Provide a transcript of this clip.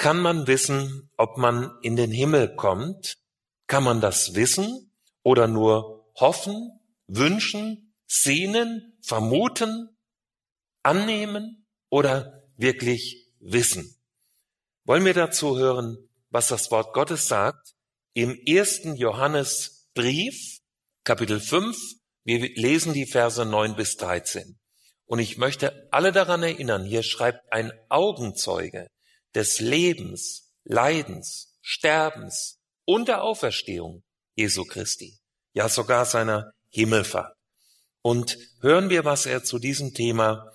kann man wissen, ob man in den Himmel kommt? Kann man das wissen oder nur hoffen, wünschen, sehnen, vermuten, annehmen oder wirklich wissen? Wollen wir dazu hören, was das Wort Gottes sagt? Im 1. Johannesbrief, Kapitel 5, wir lesen die Verse 9 bis 13. Und ich möchte alle daran erinnern, hier schreibt ein Augenzeuge des Lebens, Leidens, Sterbens und der Auferstehung Jesu Christi, ja sogar seiner Himmelfahrt. Und hören wir, was er zu diesem Thema